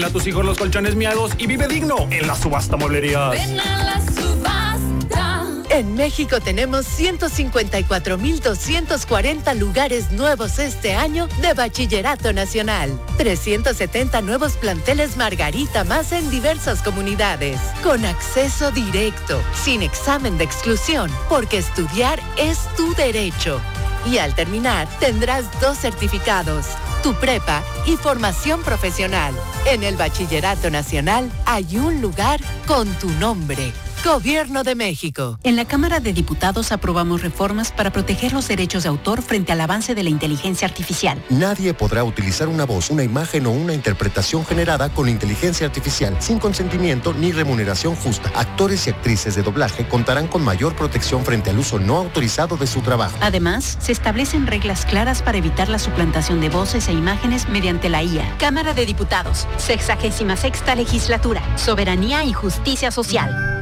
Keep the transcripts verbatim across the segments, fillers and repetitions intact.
A tus hijos los colchones miados y vive digno en la subasta mueblerías. Ven a la subasta. En México tenemos ciento cincuenta y cuatro mil doscientos cuarenta lugares nuevos este año de Bachillerato Nacional. trescientos setenta nuevos planteles Margarita más en diversas comunidades. Con acceso directo, sin examen de exclusión, porque estudiar es tu derecho. Y al terminar, tendrás dos certificados, tu prepa y formación profesional. En el Bachillerato Nacional hay un lugar con tu nombre. Gobierno de México. En la Cámara de Diputados aprobamos reformas para proteger los derechos de autor frente al avance de la inteligencia artificial. Nadie podrá utilizar una voz, una imagen o una interpretación generada con inteligencia artificial sin consentimiento ni remuneración justa. Actores y actrices de doblaje contarán con mayor protección frente al uso no autorizado de su trabajo. Además, se establecen reglas claras para evitar la suplantación de voces e imágenes mediante la I A. Cámara de Diputados, sexagésima sexta legislatura, soberanía y justicia social.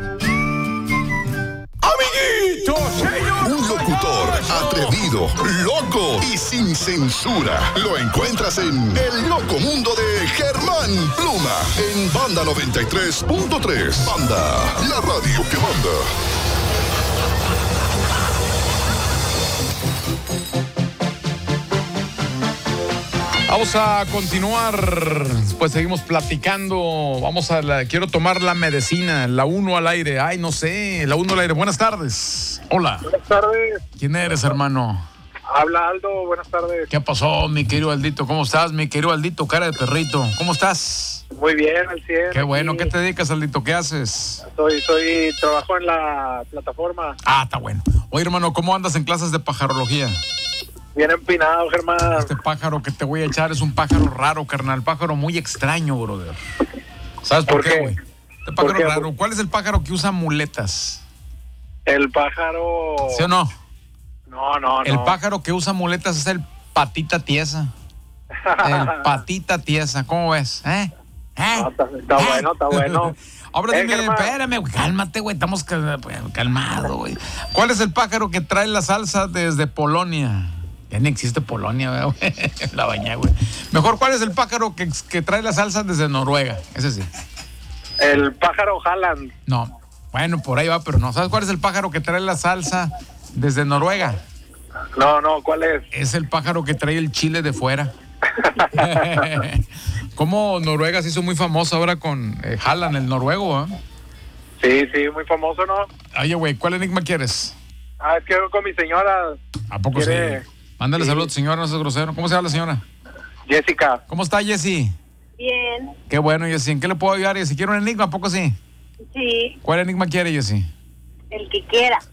¡Amiguito, señor! Un locutor atrevido, loco y sin censura. Lo encuentras en El Loco Mundo de Germán Pluma en Banda noventa y tres punto tres. Banda, la radio que manda. Vamos a continuar, pues seguimos platicando, vamos a la, quiero tomar la medicina, la uno al aire, ay no sé, la uno al aire, buenas tardes, hola. Buenas tardes. ¿Quién eres, hermano? Habla Aldo, buenas tardes. ¿Qué pasó, mi querido Aldito? ¿Cómo estás, mi querido Aldito, cara de perrito? ¿Cómo estás? Muy bien, al cien. Qué bueno, y... ¿qué te dedicas, Aldito? ¿Qué haces? Soy, soy, trabajo en la plataforma. Ah, está bueno. Oye, hermano, ¿cómo andas en clases de pajarología? Bien empinado, Germán. Este pájaro que te voy a echar es un pájaro raro, carnal. Pájaro muy extraño, brother. ¿Sabes por, ¿Por qué, qué? güey? Este pájaro qué? raro. ¿Cuál es el pájaro que usa muletas? El pájaro... ¿Sí o no? No, no, El no. pájaro que usa muletas es el patita tiesa. El patita tiesa. ¿Cómo ves? ¿Eh? ¿Eh? No, está, está ¿Eh? bueno, está bueno. Ahora Eh, dime, Germán. espérame, güey, cálmate, güey. Estamos cal- calmados, güey. ¿Cuál es el pájaro que trae la salsa desde Polonia? Ya ni existe Polonia, güey. La bañé, güey. Mejor, ¿cuál es el pájaro que, que trae la salsa desde Noruega? Ese sí. El pájaro Haaland. No. Bueno, por ahí va, pero no. ¿Sabes cuál es el pájaro que trae la salsa desde Noruega? No, no, ¿cuál es? Es el pájaro que trae el chile de fuera. ¿Cómo Noruega se hizo muy famoso ahora con eh, Haaland, el noruego, eh? Sí, sí, muy famoso, ¿no? Oye, güey, ¿cuál enigma quieres? Ah, es que voy con mi señora. ¿A poco ¿Quiere? sí? Mándale Sí. saludos, señora, no seas grosero. ¿Cómo se llama la señora? Jessica. ¿Cómo está, Jessy? Bien, Qué bueno, Jessy. ¿En qué le puedo ayudar, Jessy? ¿Quiere un enigma? ¿A poco sí? sí, ¿Cuál enigma quiere, Jessy? el que quiera.